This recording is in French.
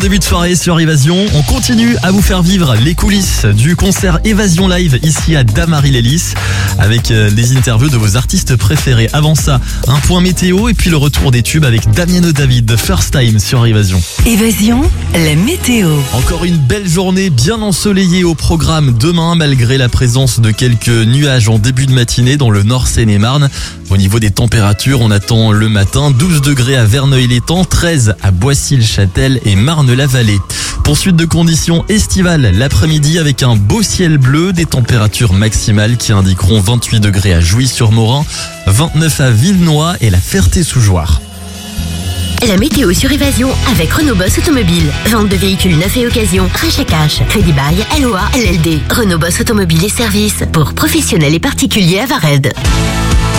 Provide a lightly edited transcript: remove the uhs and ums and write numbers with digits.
début de soirée sur Évasion, on continue à vous faire vivre les coulisses du concert Évasion Live ici à Damary-les-Lys avec les interviews de vos artistes préférés. Avant ça, un point météo et puis le retour des tubes avec Damiano David, First Time sur Évasion. Évasion, la météo. Encore une belle journée bien ensoleillée au programme demain malgré la présence de quelques nuages en début de matinée dans le Nord Seine-et-Marne. Au niveau des températures, on attend le matin 12 degrés à Verneuil-l'Étang, 13 à Boissy-le-Châtel et Marne-la-Vallée. Poursuite de conditions estivales l'après-midi avec un beau ciel bleu, des températures maximales qui indiqueront 28 degrés à Jouy-sur-Morin, 29 à Villenoy et la Ferté-sous-Jouarre. La météo sur Évasion avec Renault Boss Automobile. Vente de véhicules neufs et occasion, rachat cash, crédit bail, LOA, LLD. Renault Boss Automobile et services pour professionnels et particuliers à Vared.